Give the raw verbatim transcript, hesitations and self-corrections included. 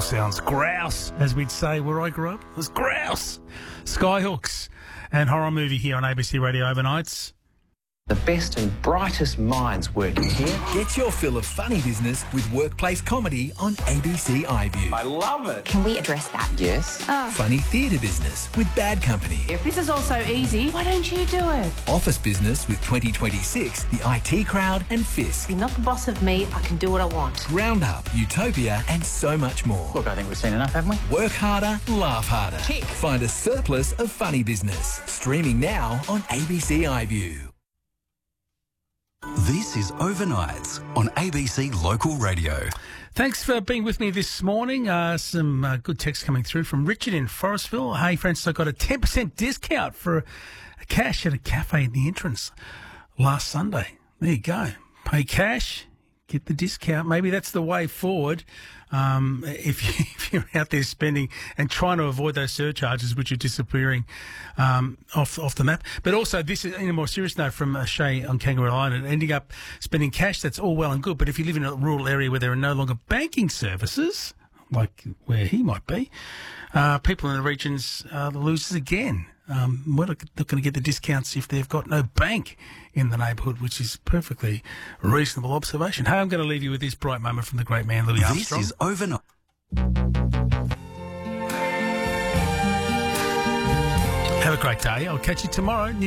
sounds grouse, as we'd say where I grew up. It was grouse. Skyhooks and horror movie here on A B C Radio Overnights. The best and brightest minds working here. Get your fill of funny business with workplace comedy on A B C iView. I love it. Can we address that? Yes. Oh. Funny theatre business with Bad Company. If this is all so easy, why don't you do it? Office business with twenty twenty-six, The I T Crowd and Fisk. You're not the boss of me. I can do what I want. Roundup, Utopia and so much more. Look, I think we've seen enough, haven't we? Work harder, laugh harder. Tick. Find a surplus of funny business. Streaming now on A B C iView. This is Overnights on A B C Local Radio. Thanks for being with me this morning. Uh, some uh, good text coming through from Richard in Forestville. Hey, Francis, I got a ten percent discount for a cash at a cafe in the entrance last Sunday. There you go. Pay cash, get the discount. Maybe that's the way forward. Um, if, you, if you're out there spending and trying to avoid those surcharges which are disappearing um, off off the map. But also, this is in a more serious note from uh, Shay on Kangaroo Island, ending up spending cash, that's all well and good. But if you live in a rural area where there are no longer banking services, like where he might be, uh, people in the regions are the losers again. Um, we're not going to get the discounts if they've got no bank in the neighbourhood, which is perfectly reasonable observation. Hey, I'm going to leave you with this bright moment from the great man, Louis Armstrong. This is Overnight. Have a great day. I'll catch you tomorrow.